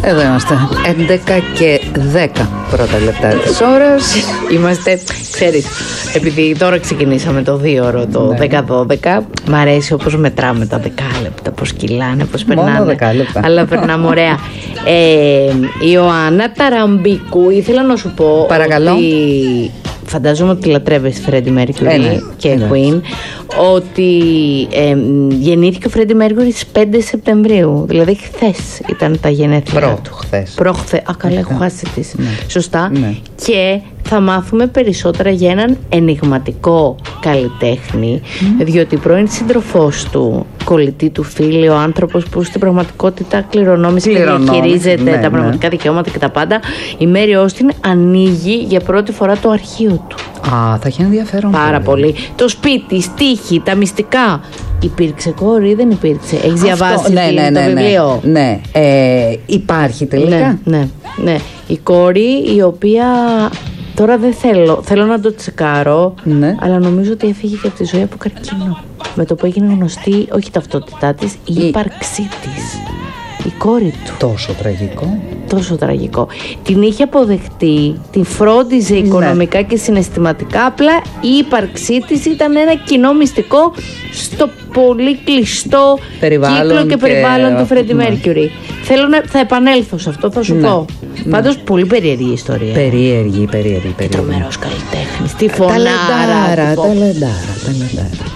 Εδώ είμαστε. 11 και 10 πρώτα λεπτά της ώρας. Είμαστε, ξέρεις, επειδή τώρα ξεκινήσαμε το 2ωρο, το 10-12, μ' αρέσει όπως μετράμε τα δεκάλεπτα, πώς κυλάνε, πώς περνάνε. Μόνο δεκάλεπτα. Αλλά περνάμε ωραία. Ιωάννα Ταραμπίκου, ήθελα να σου πω. Παρακαλώ. Ότι φαντάζομαι ότι λατρεύεις Φρέντι Μέρκιουρι και Queen. Ότι γεννήθηκε ο Φρέντι Μέρκιουρι στις 5 Σεπτεμβρίου. Δηλαδή χθες ήταν τα γενέθλια του. Προχθές. Α, καλά, έχω χάσει τις. Σωστά. Ναι. Και θα μάθουμε περισσότερα για έναν ενιγματικό καλλιτέχνη, διότι η πρώην σύντροφός του, κολλητή του φίλη, ο άνθρωπος που στην πραγματικότητα κληρονόμησε και διαχειρίζεται τα πραγματικά δικαιώματα και τα πάντα, η Μέρι Όστιν ανοίγει για πρώτη φορά το αρχείο του. Α, θα έχει ενδιαφέρον. Πάρα πολύ. Το σπίτι, η στίχη, τα μυστικά. Υπήρξε κόρη ή δεν υπήρξε? Έχεις διαβάσει το βιβλίο? Ναι. Υπάρχει τελικά. Ναι. Η κόρη, η οποία τώρα δεν θέλω να το τσεκάρω, αλλά νομίζω ότι έφυγε και από τη ζωή από καρκίνο. Με το που έγινε γνωστή, όχι η ταυτότητά της, η ύπαρξή της. Η κόρη του. Τόσο τραγικό. Την είχε αποδεχτεί, την φρόντιζε οικονομικά και συναισθηματικά. Απλά η ύπαρξή της ήταν ένα κοινό μυστικό στο πολύ κλειστό κύκλο και περιβάλλον του Φρέντι Μέρκιουρι. Θα επανέλθω σε αυτό, θα σου πω. Πάντως πολύ περίεργη ιστορία. Περίεργη. Τρομερός καλλιτέχνης. Τι φωνάρα. Ταλεντάρα.